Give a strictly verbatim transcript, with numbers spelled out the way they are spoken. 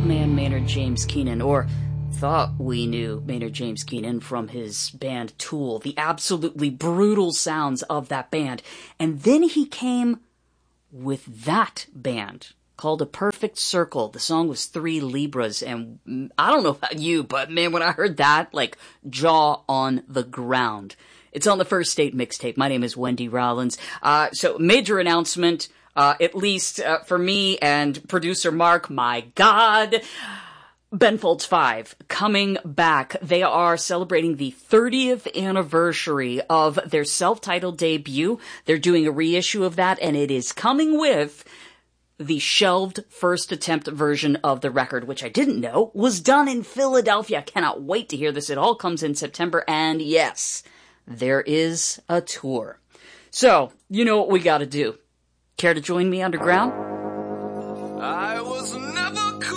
man Maynard James Keenan, or thought we knew Maynard James Keenan from his band Tool, the absolutely brutal sounds of that band. And then he came with that band called A Perfect Circle. The song was Three Libras, and I don't know about you, but man, when I heard that, like, jaw on the ground. It's on the First State mixtape. My name is Wendy Rollins. Uh, so, major announcement, uh, at least uh, for me and producer Mark, my God, Ben Folds five, coming back. They are celebrating the thirtieth anniversary of their self-titled debut. They're doing a reissue of that, and it is coming with the shelved first attempt version of the record, which I didn't know was done in Philadelphia. I cannot wait to hear this. It all comes in September, and yes, there is a tour. So, you know what we gotta do. Care to join me underground?